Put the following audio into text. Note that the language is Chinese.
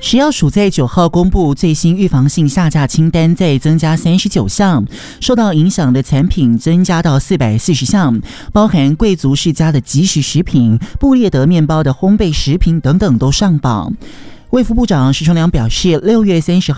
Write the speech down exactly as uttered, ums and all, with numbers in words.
食药署在九号公布最新预防性下架清单，再增加三十九项，受到影响的产品增加到四百四十项，包含贵族世家的即食食品、布列德面包的烘焙食品等等都上榜。卫福部长石崇良表示，六月三十号